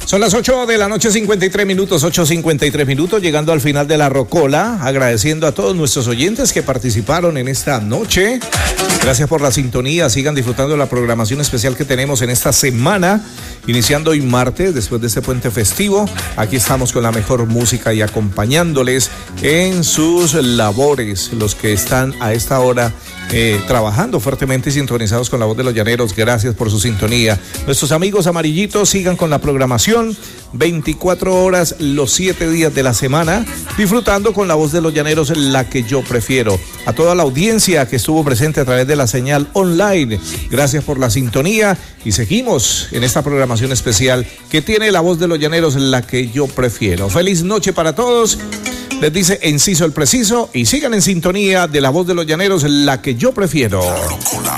Son las 8 de la noche, 53 minutos, 8:53 minutos, llegando al final de la Rocola, agradeciendo a todos nuestros oyentes que participaron en esta noche. Gracias por la sintonía, sigan disfrutando de la programación especial que tenemos en esta semana, iniciando hoy martes, después de este puente festivo. Aquí estamos con la mejor música y acompañándoles en sus labores, los que están a esta hora trabajando fuertemente y sintonizados con la voz de los llaneros. Gracias por su sintonía. Nuestros amigos amarillitos sigan con la programación 24 horas los 7 días de la semana, disfrutando con la voz de los llaneros, la que yo prefiero. A toda la audiencia que estuvo presente a través de la señal online, gracias por la sintonía y seguimos en esta programación especial que tiene la voz de los llaneros, la que yo prefiero. Feliz noche para todos. Les dice Enciso el Preciso y sigan en sintonía de la voz de los llaneros, la que yo prefiero.